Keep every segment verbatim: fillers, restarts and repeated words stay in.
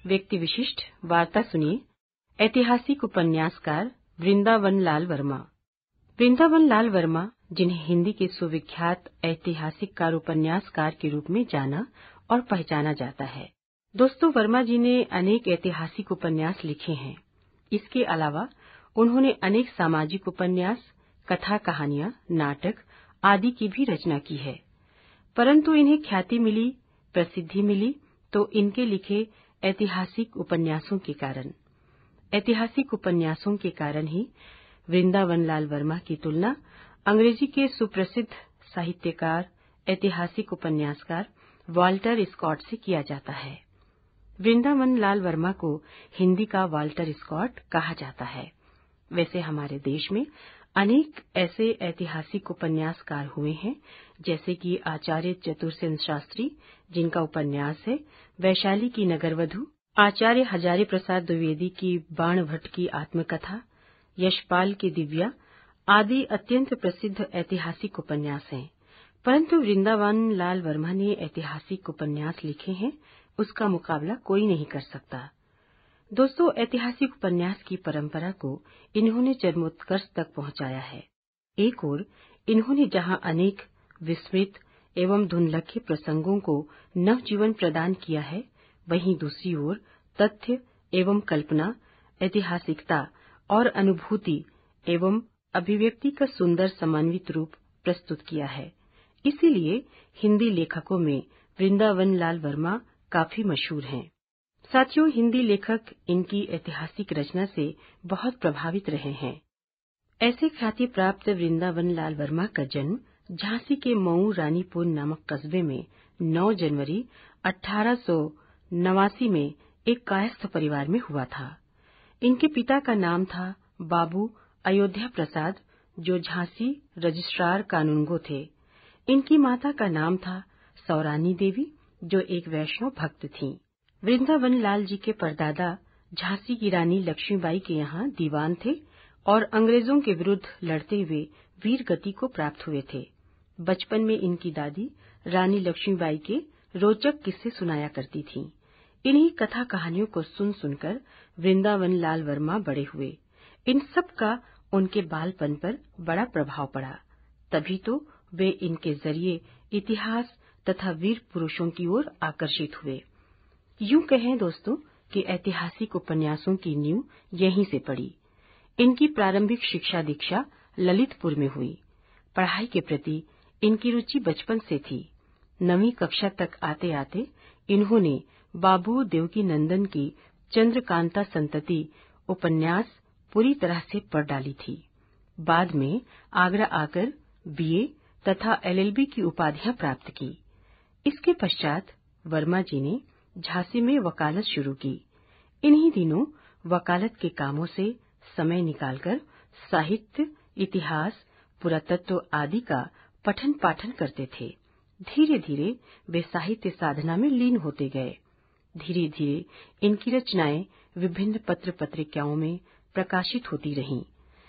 व्यक्ति विशिष्ट वार्ता सुनिए। ऐतिहासिक उपन्यासकार वृंदावन लाल वर्मा। वृंदावन लाल वर्मा, जिन्हें हिंदी के सुविख्यात ऐतिहासिककार उपन्यासकार के रूप में जाना और पहचाना जाता है। दोस्तों, वर्मा जी ने अनेक ऐतिहासिक उपन्यास लिखे हैं। इसके अलावा उन्होंने अनेक सामाजिक उपन्यास, कथा कहानियां, नाटक आदि की भी रचना की है। परंतु इन्हें ख्याति मिली, प्रसिद्धि मिली तो इनके लिखे ऐतिहासिक उपन्यासों के कारण। ऐतिहासिक उपन्यासों के कारण ही वृंदावन लाल वर्मा की तुलना अंग्रेजी के सुप्रसिद्ध साहित्यकार, ऐतिहासिक उपन्यासकार वाल्टर स्कॉट से किया जाता है। वृंदावन लाल वर्मा को हिंदी का वाल्टर स्कॉट कहा जाता है। वैसे हमारे देश में अनेक ऐसे ऐतिहासिक उपन्यासकार हुए हैं, जैसे कि आचार्य चतुरसेन शास्त्री, जिनका उपन्यास है वैशाली की नगरवधु, आचार्य हजारी प्रसाद द्विवेदी की बाणभट्ट की आत्मकथा, यशपाल की दिव्या आदि अत्यंत प्रसिद्ध ऐतिहासिक उपन्यास हैं। परंतु वृंदावन लाल वर्मा ने ऐतिहासिक उपन्यास लिखे हैं, उसका मुकाबला कोई नहीं कर सकता। दोस्तों, ऐतिहासिक उपन्यास की परंपरा को इन्होंने चरमोत्कर्ष तक पहुंचाया है। एक ओर इन्होंने जहां अनेक विस्मृत एवं धुंधलखे प्रसंगों को नवजीवन प्रदान किया है, वहीं दूसरी ओर तथ्य एवं कल्पना, ऐतिहासिकता और अनुभूति एवं अभिव्यक्ति का सुंदर समन्वित रूप प्रस्तुत किया है। इसीलिए हिंदी लेखकों में वृंदावन लाल वर्मा काफी मशहूर हैं। साथियों, हिंदी लेखक इनकी ऐतिहासिक रचना से बहुत प्रभावित रहे हैं। ऐसे ख्याति प्राप्त वृंदावन लाल वर्मा का जन्म झांसी के मऊ रानीपुर नामक कस्बे में नौ जनवरी अठारह सौ नवासी में एक कायस्थ परिवार में हुआ था। इनके पिता का नाम था बाबू अयोध्या प्रसाद, जो झांसी रजिस्ट्रार कानूनगो थे। इनकी माता का नाम था सौरानी देवी, जो एक वैष्णव भक्त थीं। वृंदावन लाल जी के परदादा झांसी की रानी लक्ष्मीबाई के यहाँ दीवान थे और अंग्रेजों के विरुद्ध लड़ते हुए वीर गति को प्राप्त हुए थे। बचपन में इनकी दादी रानी लक्ष्मीबाई के रोचक किस्से सुनाया करती थीं। इन्हीं कथा कहानियों को सुन सुनकर वृंदावन लाल वर्मा बड़े हुए। इन सब का उनके बालपन पर बड़ा प्रभाव पड़ा। तभी तो वे इनके जरिए इतिहास तथा वीर पुरुषों की ओर आकर्षित हुए। यूं कहें दोस्तों कि ऐतिहासिक उपन्यासों की नींव यहीं से पड़ी। इनकी प्रारंभिक शिक्षा दीक्षा ललितपुर में हुई। पढ़ाई के प्रति इनकी रुचि बचपन से थी। नवीं कक्षा तक आते आते इन्होंने बाबू देवकी नंदन की चंद्रकांता संतति उपन्यास पूरी तरह से पढ़ डाली थी। बाद में आगरा आकर बीए तथा एलएलबी की उपाधियां प्राप्त की। इसके पश्चात वर्मा जी ने झांसी में वकालत शुरू की। इन्हीं दिनों वकालत के कामों से समय निकालकर साहित्य, इतिहास, पुरातत्व आदि का पठन पाठन करते थे। धीरे धीरे वे साहित्य साधना में लीन होते गए। धीरे धीरे इनकी रचनाएं विभिन्न पत्र पत्रिकाओं में प्रकाशित होती रहीं।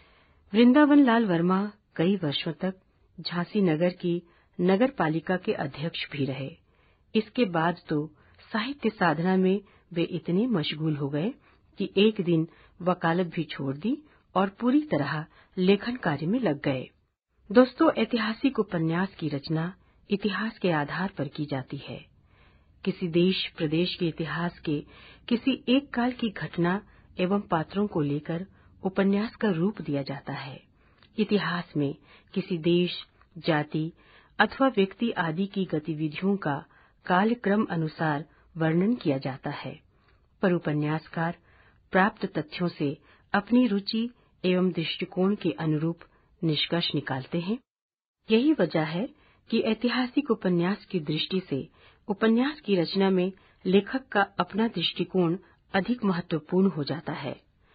वृंदावन लाल वर्मा कई वर्षों तक झांसी नगर की नगर पालिका के अध्यक्ष भी रहे। इसके बाद तो साहित्य साधना में वे इतने मशगूल हो गए कि एक दिन वकालत भी छोड़ दी और पूरी तरह लेखन कार्य में लग गए। दोस्तों, ऐतिहासिक उपन्यास की रचना इतिहास के आधार पर की जाती है। किसी देश प्रदेश के इतिहास के किसी एक काल की घटना एवं पात्रों को लेकर उपन्यास का रूप दिया जाता है। इतिहास में किसी देश, जाति अथवा व्यक्ति आदि की गतिविधियों का कालक्रम अनुसार वर्णन किया जाता है, पर उपन्यासकार प्राप्त तथ्यों से अपनी रुचि एवं दृष्टिकोण के अनुरूप निष्कर्ष निकालते हैं। यही वजह है कि ऐतिहासिक उपन्यास की दृष्टि से उपन्यास की रचना में लेखक का अपना दृष्टिकोण अधिक महत्वपूर्ण हो जाता है।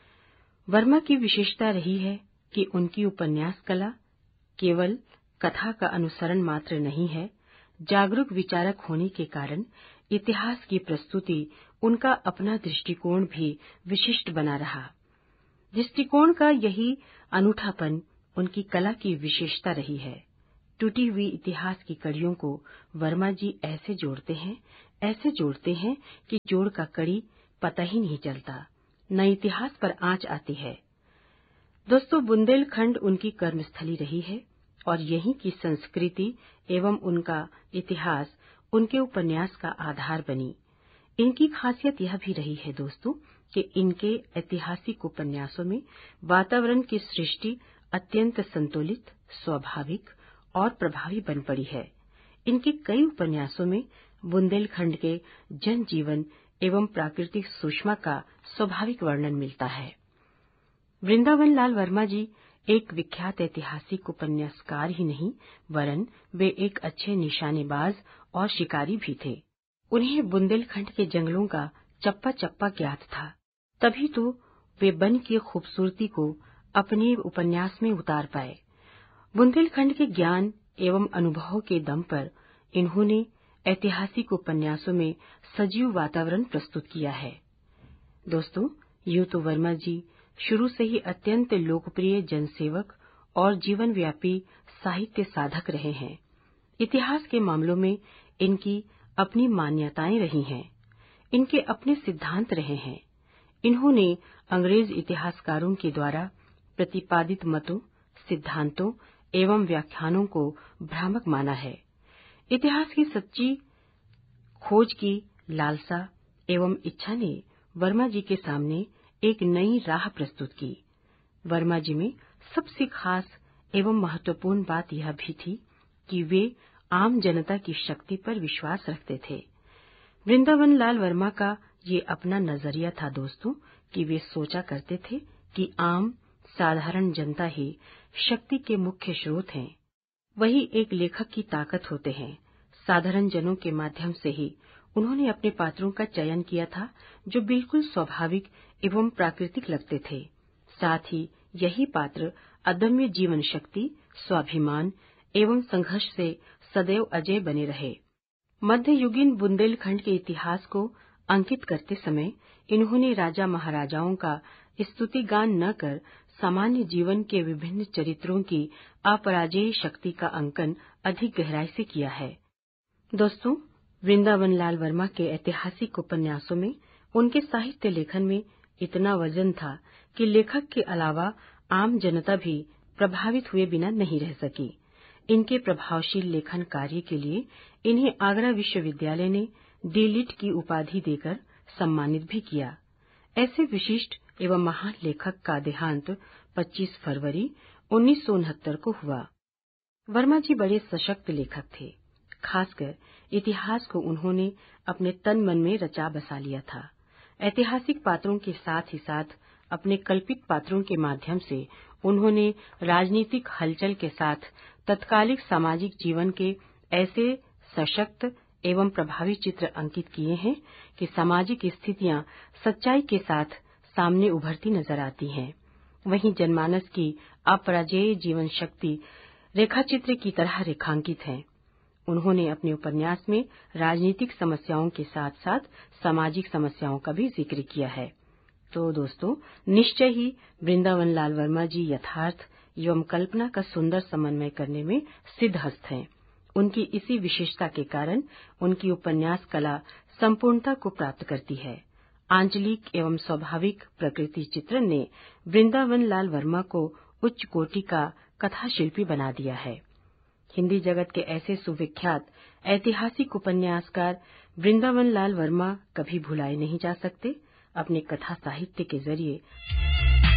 वर्मा की विशेषता रही है कि उनकी उपन्यास कला केवल कथा का अनुसरण मात्र नहीं है। जागरूक विचारक होने के कारण इतिहास की प्रस्तुति उनका अपना दृष्टिकोण भी विशिष्ट बना रहा। दृष्टिकोण का यही अनूठापन उनकी कला की विशेषता रही है। टूटी हुई इतिहास की कड़ियों को वर्मा जी ऐसे जोड़ते हैं, ऐसे जोड़ते हैं कि जोड़ का कड़ी पता ही नहीं चलता, न इतिहास पर आंच आती है। दोस्तों, बुंदेलखंड उनकी कर्मस्थली रही है और यहीं की संस्कृति एवं उनका इतिहास उनके उपन्यास का आधार बनी। इनकी खासियत यह भी रही है दोस्तों कि इनके ऐतिहासिक उपन्यासों में वातावरण की सृष्टि अत्यंत संतुलित, स्वाभाविक और प्रभावी बन पड़ी है। इनके कई उपन्यासों में बुंदेलखंड के जनजीवन एवं प्राकृतिक सुषमा का स्वाभाविक वर्णन मिलता है। वृंदावन लाल वर्मा जी एक विख्यात ऐतिहासिक उपन्यासकार ही नहीं, वरन वे एक अच्छे निशानेबाज और शिकारी भी थे। उन्हें बुंदेलखंड के जंगलों का चप्पा चप्पा ज्ञात था, तभी तो वे वन की खूबसूरती को अपने उपन्यास में उतार पाए। बुंदेलखंड के ज्ञान एवं अनुभवों के दम पर इन्होंने ऐतिहासिक उपन्यासों में सजीव वातावरण प्रस्तुत किया है। दोस्तों, यूं तो वर्मा जी शुरू से ही अत्यंत लोकप्रिय जनसेवक और जीवनव्यापी साहित्य साधक रहे हैं। इतिहास के मामलों में इनकी अपनी मान्यताएं रही हैं, इनके अपने सिद्धांत रहे हैं। इन्होंने अंग्रेज इतिहासकारों के द्वारा प्रतिपादित मतों, सिद्धांतों एवं व्याख्यानों को भ्रामक माना है। इतिहास की सच्ची खोज की लालसा एवं इच्छा ने वर्मा जी के सामने एक नई राह प्रस्तुत की। वर्मा जी में सबसे खास एवं महत्वपूर्ण बात यह भी थी कि वे आम जनता की शक्ति पर विश्वास रखते थे। वृंदावन लाल वर्मा का ये अपना नजरिया था दोस्तों कि वे सोचा करते थे कि आम साधारण जनता ही शक्ति के मुख्य स्रोत हैं। वही एक लेखक की ताकत होते हैं। साधारण जनों के माध्यम से ही उन्होंने अपने पात्रों का चयन किया था, जो बिल्कुल स्वाभाविक एवं प्राकृतिक लगते थे। साथ ही यही पात्र अदम्य जीवन शक्ति, स्वाभिमान एवं संघर्ष से सदैव अजय बने रहे। मध्ययुगीन बुंदेलखंड के इतिहास को अंकित करते समय इन्होंने राजा महाराजाओं का स्तुतिगान न कर सामान्य जीवन के विभिन्न चरित्रों की अपराजेय शक्ति का अंकन अधिक गहराई से किया है। दोस्तों, वृंदावन लाल वर्मा के ऐतिहासिक उपन्यासों में उनके साहित्य लेखन में इतना वजन था कि लेखक के अलावा आम जनता भी प्रभावित हुए बिना नहीं रह सकी। इनके प्रभावशील लेखन कार्य के लिए इन्हें आगरा विश्वविद्यालय ने डी.लिट की उपाधि देकर सम्मानित भी किया। ऐसे विशिष्ट एवं महान लेखक का देहांत पच्चीस फरवरी उन्नीस सौ उनहत्तर को हुआ। वर्मा जी बड़े सशक्त लेखक थे। खासकर इतिहास को उन्होंने अपने तन मन में रचा बसा लिया था। ऐतिहासिक पात्रों के साथ ही साथ अपने कल्पित पात्रों के माध्यम से उन्होंने राजनीतिक हलचल के साथ तत्कालिक सामाजिक जीवन के ऐसे सशक्त एवं प्रभावी चित्र अंकित किए हैं कि सामाजिक स्थितियां सच्चाई के साथ सामने उभरती नजर आती हैं। वहीं जनमानस की अपराजेय जीवन शक्ति रेखाचित्र की तरह रेखांकित है। उन्होंने अपने उपन्यास में राजनीतिक समस्याओं के साथ साथ सामाजिक समस्याओं का भी जिक्र किया है। तो दोस्तों, निश्चय ही वृंदावन लाल वर्मा जी यथार्थ एवं कल्पना का सुंदर समन्वय करने में सिद्धहस्त हैं। उनकी इसी विशेषता के कारण उनकी उपन्यास कला संपूर्णता को प्राप्त करती है। आंचलिक एवं स्वाभाविक प्रकृति चित्रण ने वृंदावन लाल वर्मा को उच्च कोटि का कथा शिल्पी बना दिया है। हिंदी जगत के ऐसे सुविख्यात ऐतिहासिक उपन्यासकार वृंदावन लाल वर्मा कभी भुलाए नहीं जा सकते। अपने कथा साहित्य के जरिए